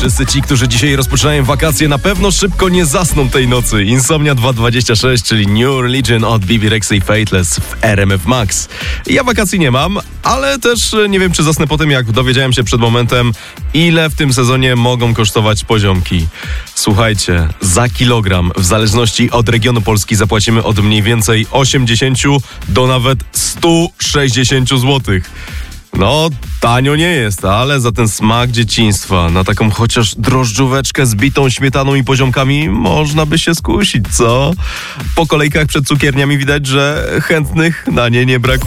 Wszyscy ci, którzy dzisiaj rozpoczynają wakacje, na pewno szybko nie zasną tej nocy. Insomnia 226, czyli New Religion od Bibi Rexha i Faithless w RMF Max. Ja wakacji nie mam, ale też nie wiem, czy zasnę po tym, jak dowiedziałem się przed momentem, ile w tym sezonie mogą kosztować poziomki. Słuchajcie, za kilogram w zależności od regionu Polski zapłacimy od mniej więcej 80 do nawet 160 zł. No, tanio nie jest, ale za ten smak dzieciństwa, na taką chociaż drożdżóweczkę z bitą śmietaną i poziomkami można by się skusić, co? Po kolejkach przed cukierniami widać, że chętnych na nie brakuje.